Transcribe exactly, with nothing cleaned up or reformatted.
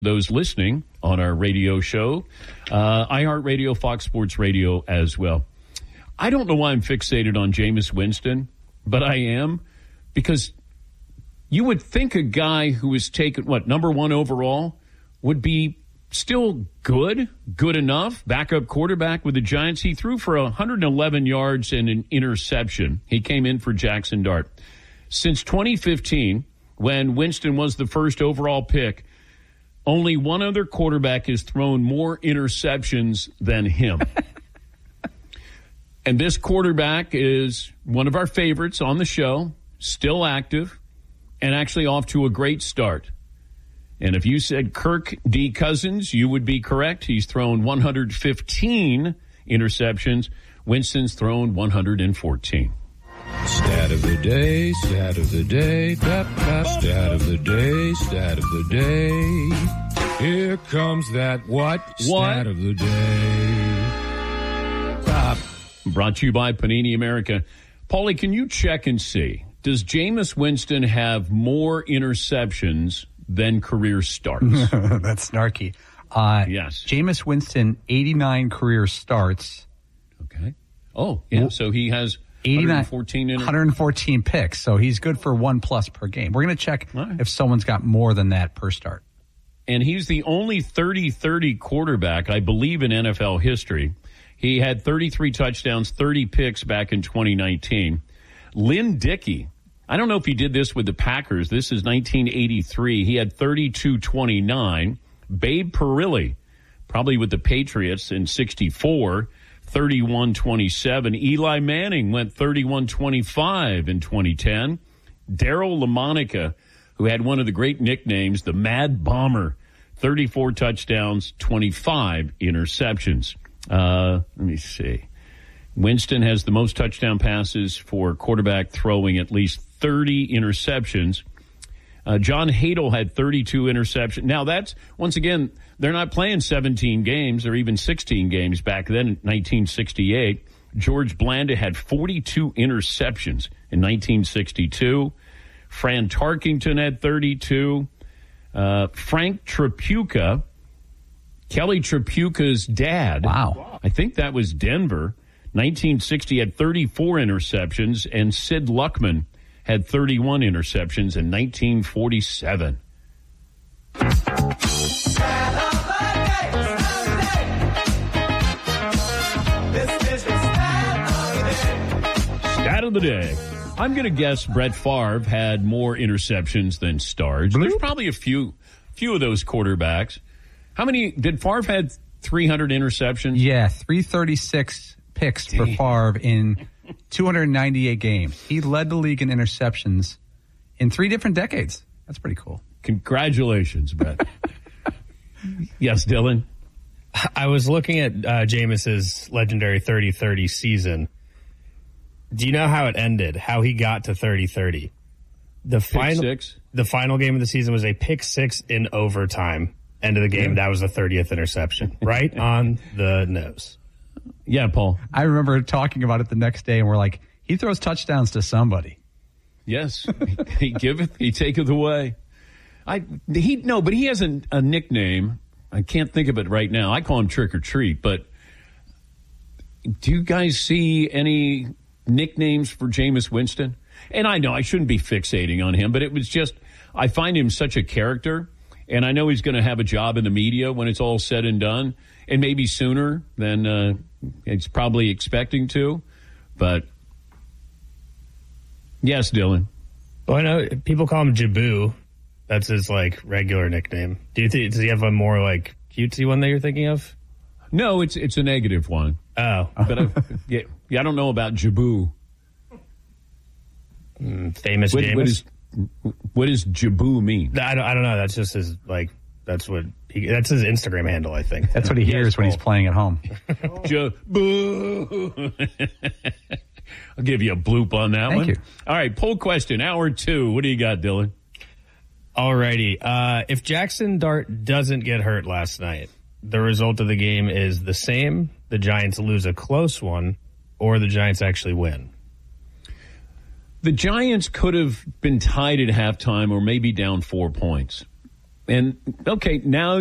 those listening on our radio show, uh, iHeartRadio, Fox Sports Radio as well. I don't know why I'm fixated on Jameis Winston, but I am, because you would think a guy who was taken, what, number one overall, would be still good, good enough, backup quarterback with the Giants. He threw for one hundred eleven yards and an interception. He came in for Jackson Dart. Since twenty fifteen, when Winston was the first overall pick, only one other quarterback has thrown more interceptions than him. And this quarterback is one of our favorites on the show, still active, and actually off to a great start. And if you said Kirk D. Cousins, you would be correct. He's thrown one hundred fifteen interceptions. Winston's thrown one hundred fourteen. Stat of the day, stat of the day, tap, tap, stat of the day, stat of the day. Here comes that what? What? Stat of the day. Stop. Brought to you by Panini America. Paulie, can you check and see, does Jameis Winston have more interceptions than career starts? That's snarky. Uh, yes. Jameis Winston, eighty-nine career starts. Okay. Oh, yeah, so he has one hundred fourteen inter- one hundred fourteen picks, so he's good for one plus per game. We're going to check right. if someone's got more than that per start. And he's the only thirty thirty quarterback, I believe, in N F L history. He had thirty-three touchdowns, thirty picks back in twenty nineteen. Lynn Dickey, I don't know if he did this with the Packers. This is nineteen eighty-three. He had thirty-two twenty-nine. Babe Parilli, probably with the Patriots in sixty-four, thirty-one twenty-seven. Eli Manning went thirty-one twenty-five in twenty ten. Darryl LaMonica, who had one of the great nicknames, the Mad Bomber, thirty-four touchdowns, twenty-five interceptions. Uh, let me see. Winston has the most touchdown passes for quarterback throwing at least thirty interceptions. Uh, John Hadle had thirty-two interceptions. Now, that's, once again, they're not playing seventeen games or even sixteen games back then in nineteen sixty-eight. George Blanda had forty-two interceptions in nineteen sixty-two. Fran Tarkington had thirty-two. Uh, Frank Tripucka, Kelly Tripucka's dad. Wow. I think that was Denver. nineteen sixty had thirty-four interceptions, and Sid Luckman had thirty-one interceptions in nineteen forty-seven. Stat of the day. I'm going to guess Brett Favre had more interceptions than starts. There's probably a few few of those quarterbacks. How many did Favre had three hundred interceptions? Yeah, three thirty-six picks for Favre in two hundred ninety-eight games. He led the league in interceptions in three different decades. That's pretty cool. Congratulations, Brett. Yes, Dylan? I was looking at uh, Jameis's legendary thirty thirty season. Do you know how it ended? How he got to thirty thirty? The Pick final, six? The final game of the season was a pick six in overtime. End of the game, Yeah. that was the thirtieth interception. Right on the nose. Yeah, Paul. I remember talking about it the next day, and we're like, he throws touchdowns to somebody. Yes. He giveth, he taketh away. I he no, but he has a, a nickname. I can't think of it right now. I call him Trick or Treat, but do you guys see any nicknames for Jameis Winston? And I know I shouldn't be fixating on him, but it was just, I find him such a character, and I know he's going to have a job in the media when it's all said and done, and maybe sooner than uh, he's probably expecting to. But yes, Dylan. Well, I know people call him Jaboo. That's his like regular nickname. Do you think, does he have a more like cutesy one that you're thinking of? No, it's it's a negative one. Oh, But I, yeah, yeah, I don't know about Jaboo. mm, famous What, Jameis. what is what does Jaboo mean? I don't, I don't know. That's just his like. That's what he, that's his Instagram handle. I think That's what he hears Yes, when he's Paul. playing at home. Jaboo. I'll give you a bloop on that Thank one. you. All right, poll question, hour two. What do you got, Dylan? Alrighty. Uh, if Jackson Dart doesn't get hurt last night, the result of the game is the same. The Giants lose a close one, or the Giants actually win. The Giants could have been tied at halftime or maybe down four points. And, okay, now